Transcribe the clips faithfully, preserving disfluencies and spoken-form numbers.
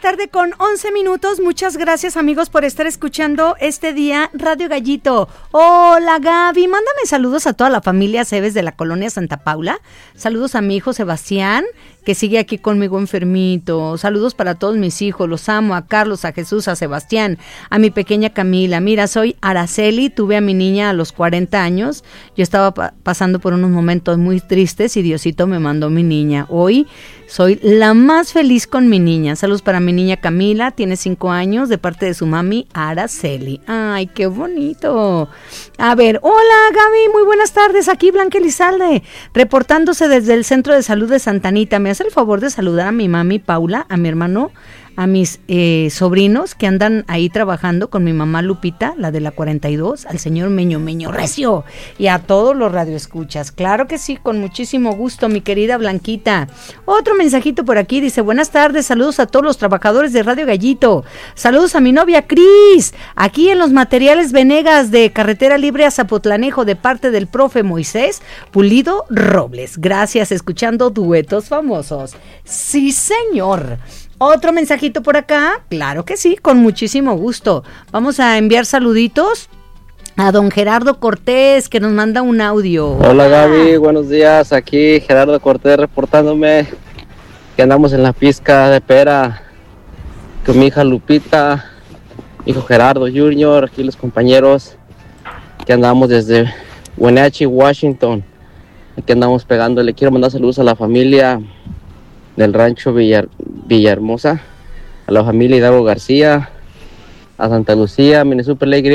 tarde con once minutos. Muchas gracias, amigos, por estar escuchando este día Radio Gallito. Hola, Gaby. Mándame saludos a toda la familia Cebes de la colonia Santa Paula. Saludos a mi hijo Sebastián, que sigue aquí conmigo enfermito. Saludos para todos mis hijos. Los amo. A Carlos, a Jesús, a Sebastián, a mi pequeña Camila. Mira, soy Araceli. Tuve a mi niña a los cuarenta años. Yo estaba pa- pasando por unos momentos muy tristes y Diosito me mandó mi niña. Hoy soy la más feliz con mi niña. Saludos para mi niña Camila, tiene cinco años, de parte de su mami Araceli. Ay, qué bonito. A ver, hola Gaby, muy buenas tardes. Aquí Blanca Elizalde, reportándose desde el Centro de Salud de Santa Anita. ¿Me hace el favor de saludar a mi mami Paula, a mi hermano, a mis eh, sobrinos que andan ahí trabajando con mi mamá Lupita, la de la cuarenta y dos, al señor Meño Meño Recio y a todos los radioescuchas? Claro que sí, con muchísimo gusto, mi querida Blanquita. Otro mensajito por aquí, dice, buenas tardes, saludos a todos los trabajadores de Radio Gallito, saludos a mi novia Cris, aquí en los Materiales Venegas de Carretera Libre a Zapotlanejo, de parte del profe Moisés Pulido Robles. Gracias, escuchando duetos famosos. Sí, señor. Otro mensajito por acá, claro que sí, con muchísimo gusto. Vamos a enviar saluditos a don Gerardo Cortés, que nos manda un audio. Hola Gaby, buenos días, aquí Gerardo Cortés reportándome que andamos en la pizca de pera con mi hija Lupita, hijo Gerardo Junior, aquí los compañeros que andamos desde Wenatchee, Washington, aquí andamos pegándole. Quiero mandar saludos a la familia del rancho Villar, Villahermosa, a la familia Hidalgo García, a Santa Lucía, Minnesota La Y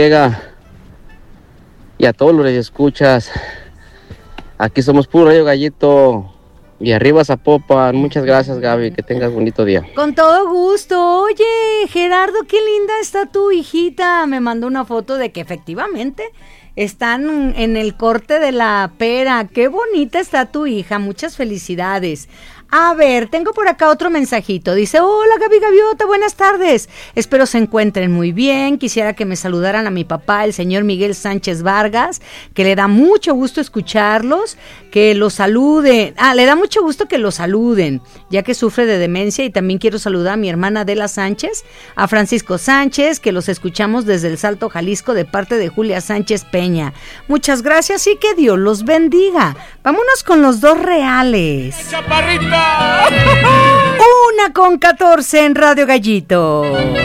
y a todos los que escuchas. Aquí somos puro Radio Gallito y arriba Zapopan. Muchas gracias, Gaby, que tengas bonito día. Con todo gusto. Oye, Gerardo, qué linda está tu hijita. Me mandó una foto de que efectivamente están en el corte de la pera. Qué bonita está tu hija. Muchas felicidades. A ver, tengo por acá otro mensajito. Dice, hola Gaby Gaviota, buenas tardes. Espero se encuentren muy bien. Quisiera que me saludaran a mi papá, el señor Miguel Sánchez Vargas, que le da mucho gusto escucharlos, que lo saluden. Ah, le da mucho gusto que lo saluden, ya que sufre de demencia. Y también quiero saludar a mi hermana Adela Sánchez, a Francisco Sánchez, que los escuchamos desde el Salto, Jalisco, de parte de Julia Sánchez Peña. Muchas gracias y que Dios los bendiga. Vámonos con los dos reales. ¡Chaparrita! Una con catorce en Radio Gallito.